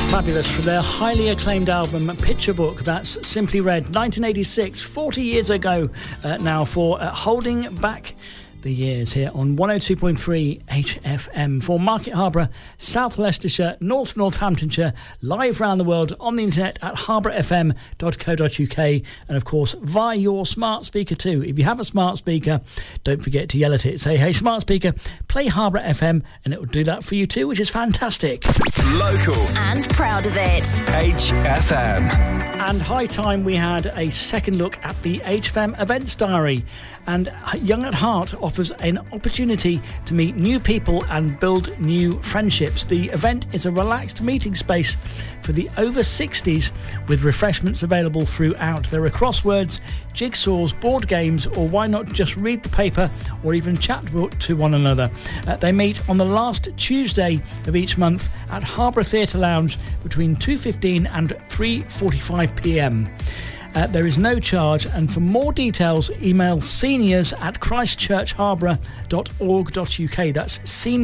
Fabulous from their highly acclaimed album Picture Book. That's Simply Red, 1986, 40 years ago now, for Holding Back the Years here on 102.3 HFM for Market Harborough, South Leicestershire, North Northamptonshire, live around the world on the internet at harbourfm.co.uk, and of course via your smart speaker too. If you have a smart speaker, don't forget to yell at it. Say, hey smart speaker, play Harbour FM, and it will do that for you too, which is fantastic. Local and proud of it. HFM. And high time we had a second look at the HFM events diary. And Young at Heart offers an opportunity to meet new people and build new friendships. The event is a relaxed meeting space for the over 60s with refreshments available throughout. There are crosswords, jigsaws, board games, or why not just read the paper or even chat to one another. They meet on the last Tuesday of each month at Harbour Theatre Lounge between 2:15 and 3:45pm. There is no charge, and for more details, email seniors@christchurchharbour.org.uk. That's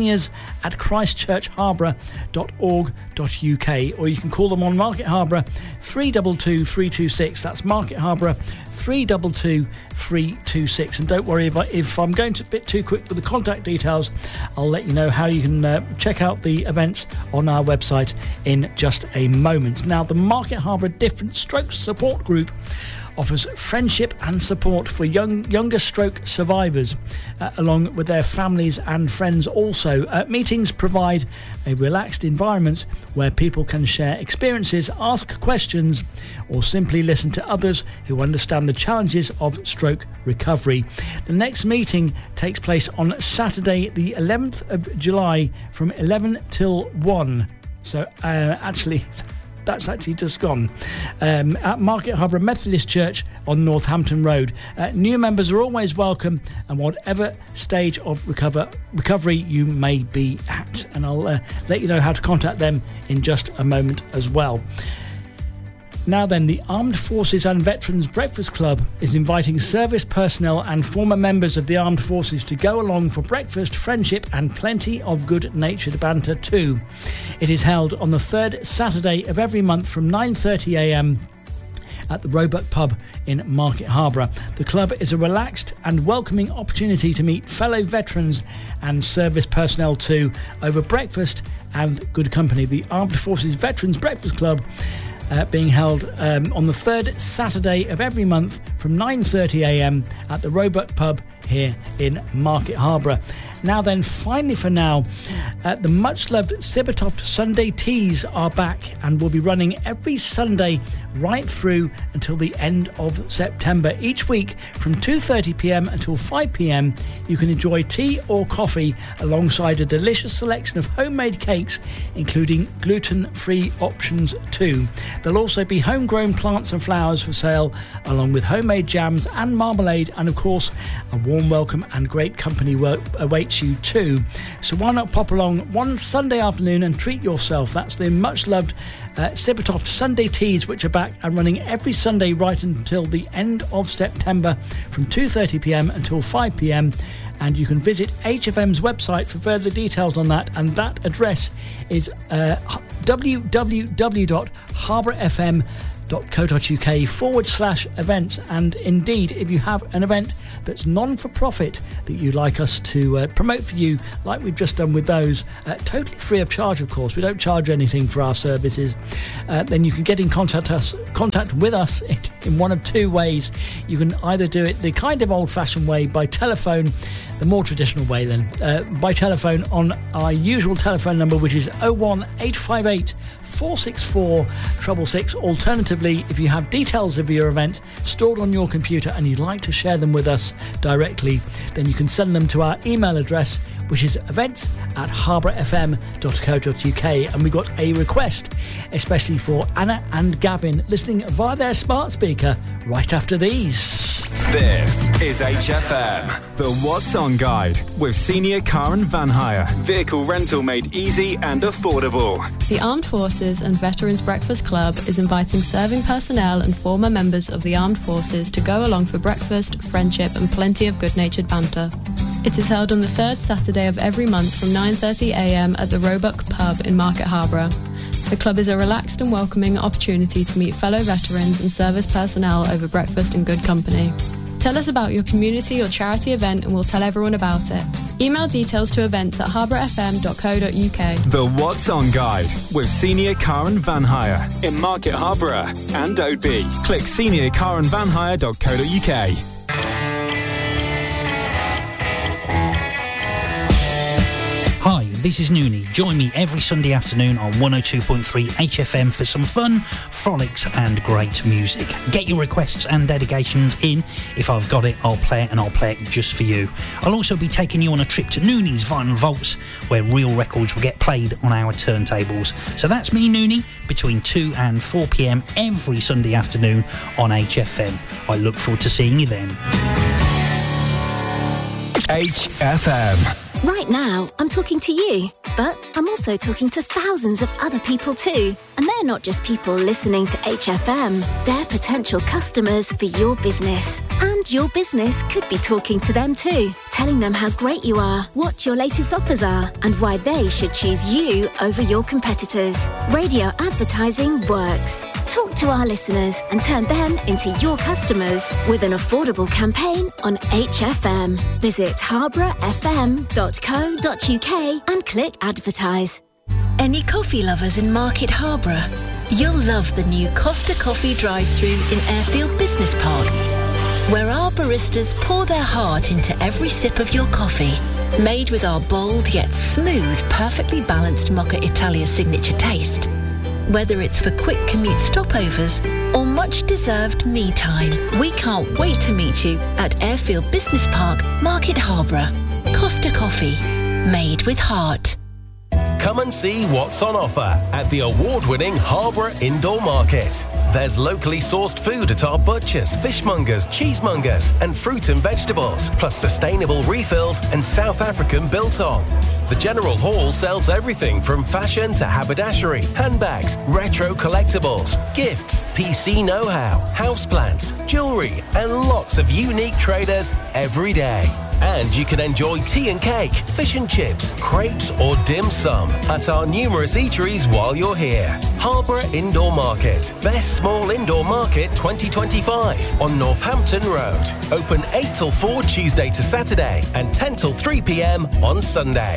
seniors@christchurchharbour.org.uk, or you can call them on Market Harborough 322 326. That's Market Harborough 322 326. And don't worry, if I'm going a bit too quick with the contact details, I'll let you know how you can check out the events on our website in just a moment. Now, the Market Harborough Different Strokes Support Group offers friendship and support for younger stroke survivors, along with their families and friends also. Meetings provide a relaxed environment where people can share experiences, ask questions, or simply listen to others who understand the challenges of stroke recovery. The next meeting takes place on Saturday the 11th of July from 11 till 1. So that's actually just gone, at Market Harborough Methodist Church on Northampton Road. New members are always welcome, and whatever stage of recovery you may be at. And I'll let you know how to contact them in just a moment as well. Now then, the Armed Forces and Veterans Breakfast Club is inviting service personnel and former members of the Armed Forces to go along for breakfast, friendship and plenty of good-natured banter too. It is held on the third Saturday of every month from 9:30am at the Roebuck Pub in Market Harborough. The club is a relaxed and welcoming opportunity to meet fellow veterans and service personnel too over breakfast and good company. The Armed Forces Veterans Breakfast Club being held on the third Saturday of every month from 9:30am at the Roebuck Pub here in Market Harborough. Now then, finally for now, the much-loved Sibbertoft Sunday Teas are back and will be running every Sunday right through until the end of September. Each week from 2:30pm until 5pm, you can enjoy tea or coffee alongside a delicious selection of homemade cakes, including gluten-free options too. There'll also be homegrown plants and flowers for sale, along with homemade jams and marmalade, and of course, a warm welcome and great company awaits you too. So why not pop along one Sunday afternoon and treat yourself? That's the much-loved Sibbertoft Sunday Teas, which are back and running every Sunday right until the end of September from 2:30pm until 5pm. And you can visit HFM's website for further details on that, and that address is www.harbourfm.co.uk/events. And indeed, if you have an event that's non-for-profit that you'd like us to promote for you, like we've just done with those, totally free of charge, of course, we don't charge anything for our services, then you can get in contact with us in one of two ways. You can either do it the kind of old-fashioned way by telephone, the more traditional way then, by telephone on our usual telephone number, which is 01858 464 666. Alternatively, if you have details of your event stored on your computer and you'd like to share them with us directly, then you can send them to our email address, which is events@harbourfm.co.uk. And we got a request, especially for Anna and Gavin, listening via their smart speaker right after these. This is HFM, the What's On Guide with Senior Car and Van Hire. Vehicle rental made easy and affordable. The Armed Forces and Veterans Breakfast Club is inviting serving personnel and former members of the Armed Forces to go along for breakfast, friendship and plenty of good-natured banter. It is held on the third Saturday of every month from 9:30am at the Roebuck Pub in Market Harborough. The club is a relaxed and welcoming opportunity to meet fellow veterans and service personnel over breakfast in good company. Tell us about your community or charity event and we'll tell everyone about it. Email details to events at harbourfm.co.uk. The What's On Guide with Senior Car and Van Hire in Market Harborough and Oadby. Click seniorcarandvanhire.co.uk. Hi, this is Noonie. Join me every Sunday afternoon on 102.3 HFM for some fun, frolics and great music. Get your requests and dedications in. If I've got it, I'll play it, and I'll play it just for you. I'll also be taking you on a trip to Noonie's Vinyl Vaults, where real records will get played on our turntables. So that's me, Noonie, between 2 and 4 p.m. every Sunday afternoon on HFM. I look forward to seeing you then. HFM. Right now, I'm talking to you, but I'm also talking to thousands of other people too. And they're not just people listening to HFM. They're potential customers for your business. And your business could be talking to them too, telling them how great you are, what your latest offers are, and why they should choose you over your competitors. Radio advertising works. Talk to our listeners and turn them into your customers with an affordable campaign on HFM. Visit harbourfm.co.uk and click advertise. Any coffee lovers in Market Harborough? You'll love the new Costa Coffee drive-thru in Airfield Business Park, where our baristas pour their heart into every sip of your coffee. Made with our bold yet smooth, perfectly balanced Mocha Italia signature taste. Whether it's for quick commute stopovers or much-deserved me time, we can't wait to meet you at Airfield Business Park, Market Harborough. Costa Coffee, made with heart. Come and see what's on offer at the award-winning Harborough Indoor Market. There's locally sourced food at our butchers, fishmongers, cheesemongers and fruit and vegetables, plus sustainable refills and South African biltong. The General Hall sells everything from fashion to haberdashery, handbags, retro collectibles, gifts, PC know-how, houseplants, jewellery and lots of unique traders every day. And you can enjoy tea and cake, fish and chips, crepes or dim sum at our numerous eateries while you're here. Harborough Indoor Market, Best Small Indoor Market 2025 on Northampton Road. Open 8 till 4 Tuesday to Saturday and 10 till 3 p.m. on Sunday.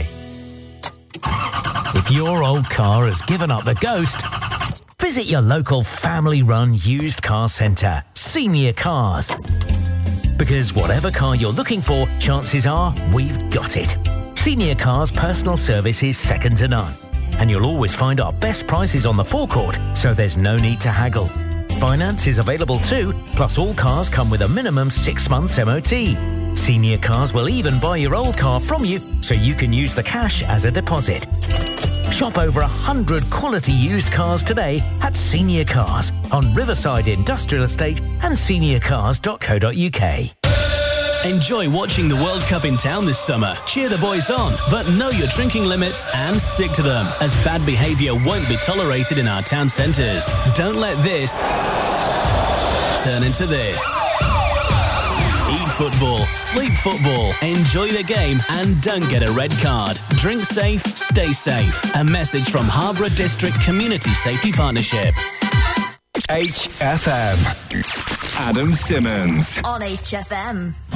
If your old car has given up the ghost, visit your local family-run used car centre, Senior Cars. Because whatever car you're looking for, chances are we've got it. Senior Cars personal service is second to none. And you'll always find our best prices on the forecourt, so there's no need to haggle. Finance is available too, plus all cars come with a minimum 6 months MOT. Senior Cars will even buy your old car from you, so you can use the cash as a deposit. Shop over 100 quality used cars today at Senior Cars on Riverside Industrial Estate and seniorcars.co.uk. Enjoy watching the World Cup in town this summer. Cheer the boys on, but know your drinking limits and stick to them, as bad behaviour won't be tolerated in our town centres. Don't let this turn into this. Eat football, sleep football, enjoy the game and don't get a red card. Drink safe, stay safe. A message from Harborough District Community Safety Partnership. HFM. Adam Simmons. On HFM.